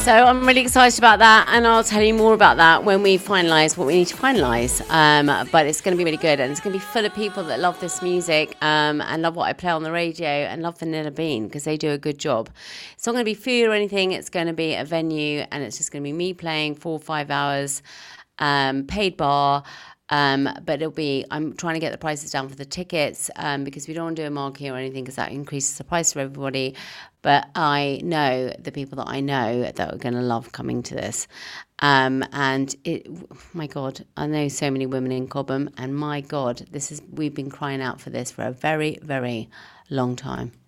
So I'm really excited about that, and I'll tell you more about that when we finalise what we need to finalise. But it's going to be really good, and it's going to be full of people that love this music and love what I play on the radio and love Vanilla Bean because they do a good job. It's not going to be food or anything. It's going to be a venue, and it's just going to be me playing 4 or 5 hours, paid bar. But I'm trying to get the prices down for the tickets because we don't want to do a marquee or anything because that increases the price for everybody. But I know the people that I know that are going to love coming to this. My God, I know so many women in Cobham, and my God, we've been crying out for this for a very, very long time.